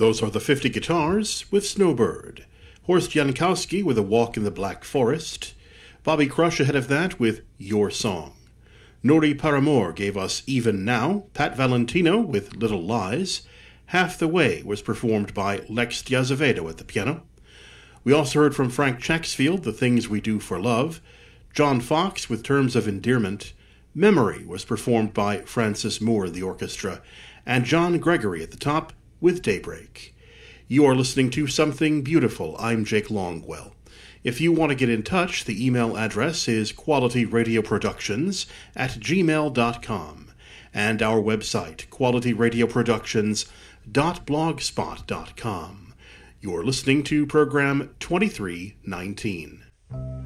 Those are the 50 Guitars with Snowbird. Horst Jankowski with A Walk in the Black Forest. Bobby Crush ahead of that with Your Song. Nori Paramore gave us Even Now. Pat Valentino with Little Lies. Half the Way was performed by Lex Diazevedo at the piano. We also heard from Frank Chacksfield, The Things We Do for Love. John Fox with Terms of Endearment. Memory was performed by Francis Moore, the orchestra, and John Gregory at the top with Daybreak. You are listening to Something Beautiful. I'm Jake Longwell. If you want to get in touch, the email address is qualityradioproductions@gmail.com, and our website, qualityradioproductions.blogspot.com. You're listening to program 2319.